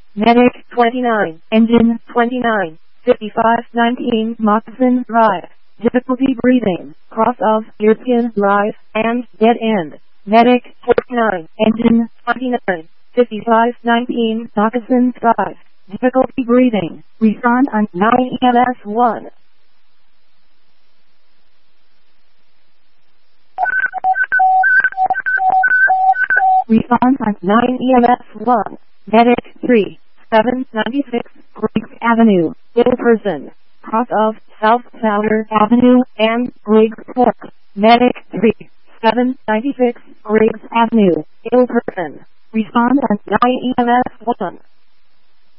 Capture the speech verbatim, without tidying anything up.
Medic twenty-nine, Engine twenty-nine, fifty-five nineteen Moccasin Drive. Difficulty breathing, cross of Earskin Drive, and dead end. Medic forty-nine, Engine twenty-nine, fifty-five nineteen Moccasin Drive. Difficulty breathing. Respond on nine E M S one. Response on nine E M S one. Medic three, seven ninety-six Griggs Avenue, ill person. Cross of South Powder Avenue and Griggs Fork. Medic three, seven ninety-six Griggs Avenue, ill person. Respond on nine E M S one.